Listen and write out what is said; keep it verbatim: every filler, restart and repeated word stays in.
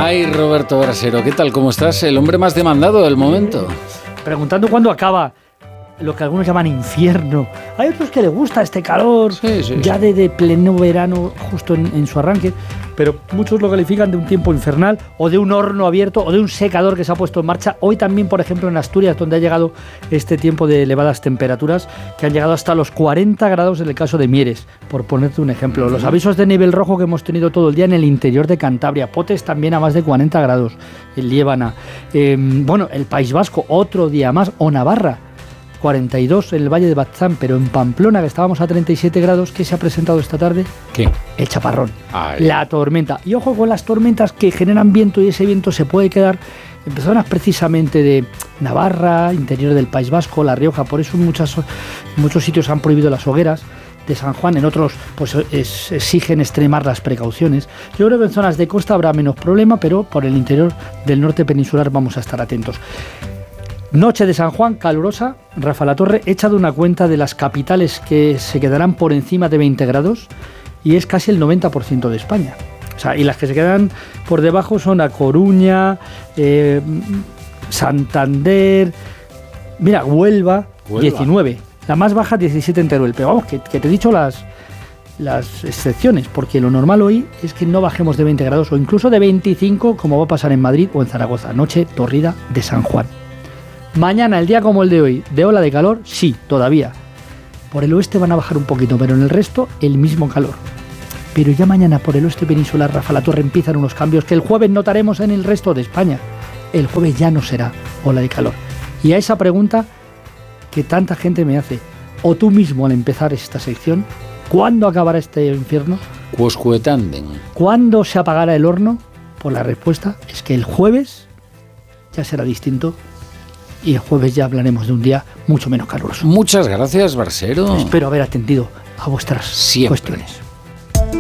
Ay, Roberto Brasero, ¿qué tal? ¿Cómo estás? El hombre más demandado del momento. Preguntando cuándo acaba lo que algunos llaman infierno. Hay otros que les gusta este calor, sí, sí, ya de, de pleno verano, justo en, en su arranque, pero muchos lo califican de un tiempo infernal, o de un horno abierto, o de un secador que se ha puesto en marcha. Hoy también, por ejemplo, en Asturias, donde ha llegado este tiempo de elevadas temperaturas, que han llegado hasta los cuarenta grados en el caso de Mieres, por ponerte un ejemplo. Los avisos de nivel rojo que hemos tenido todo el día en el interior de Cantabria, Potes también a más de cuarenta grados, en Liébana, eh, bueno, el País Vasco, otro día más, o Navarra, cuarenta y dos en el Valle de Batzán, pero en Pamplona, que estábamos a treinta y siete grados, ¿qué se ha presentado esta tarde? ¿Qué? El chaparrón, Ay. la tormenta. Y ojo con las tormentas que generan viento, y ese viento se puede quedar en zonas precisamente de Navarra, interior del País Vasco, La Rioja. Por eso en muchas, muchos sitios han prohibido las hogueras de San Juan, en otros pues es, exigen extremar las precauciones. Yo creo que en zonas de costa habrá menos problema, pero por el interior del norte peninsular vamos a estar atentos. Noche de San Juan, calurosa. Rafa Latorre, he echado una cuenta de las capitales que se quedarán por encima de veinte grados y es casi el noventa por ciento de España. O sea, y las que se quedan por debajo son A Coruña, eh, Santander, mira, Huelva, Huelva, diecinueve. La más baja, diecisiete en Teruel. Pero vamos, que, que te he dicho las, las excepciones, porque lo normal hoy es que no bajemos de veinte grados o incluso de veinticinco, como va a pasar en Madrid o en Zaragoza. Noche torrida de San Juan. Mañana, el día como el de hoy, de ola de calor, sí, todavía. Por el oeste van a bajar un poquito, pero en el resto, el mismo calor. Pero ya mañana por el oeste peninsular, Rafa Latorre, empiezan unos cambios que el jueves notaremos en el resto de España. El jueves ya no será ola de calor. Y a esa pregunta que tanta gente me hace, o tú mismo al empezar esta sección, ¿cuándo acabará este infierno? Quosque tandem. ¿Cuándo se apagará el horno? Pues la respuesta es que el jueves ya será distinto. Y el jueves ya hablaremos de un día mucho menos caluroso. Muchas gracias, Brasero. Espero haber atendido a vuestras Siempre. cuestiones.